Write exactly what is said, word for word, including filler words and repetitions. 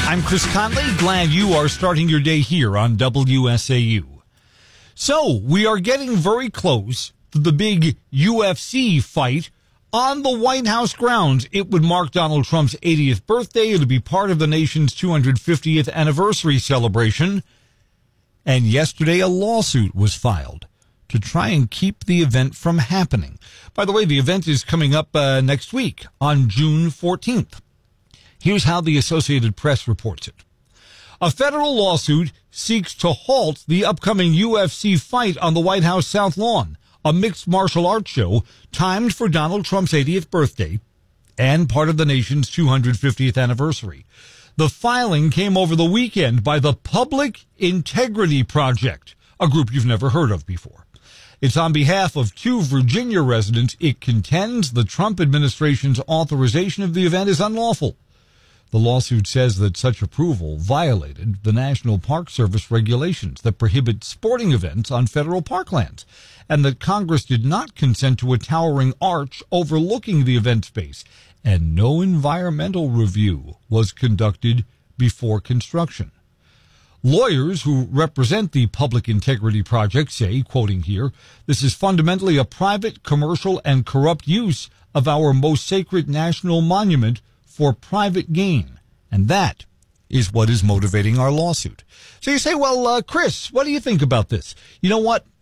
I'm Chris Conley. Glad you are starting your day here on W S A U. So, we are getting very close to the big U F C fight on the White House grounds. It would mark Donald Trump's eightieth birthday. It would be part of the nation's two hundred fiftieth anniversary celebration. And yesterday, a lawsuit was filed to try and keep the event from happening. By the way, the event is coming up uh, next week on June fourteenth. Here's how the Associated Press reports it. A federal lawsuit seeks to halt the upcoming U F C fight on the White House South Lawn, a mixed martial arts show timed for Donald Trump's eightieth birthday and part of the nation's two hundred fiftieth anniversary. The filing came over the weekend by the Public Integrity Project, a group you've never heard of before. It's on behalf of two Virginia residents. It contends the Trump administration's authorization of the event is unlawful. The lawsuit says that such approval violated the National Park Service regulations that prohibit sporting events on federal parklands, and that Congress did not consent to a towering arch overlooking the event space, and no environmental review was conducted before construction. Lawyers who represent the Public Integrity Project say, quoting here, "This is fundamentally a private, commercial, and corrupt use of our most sacred national monument for private gain, and that is what is motivating our lawsuit." So you say, well, uh, Chris, what do you think about this? You know what?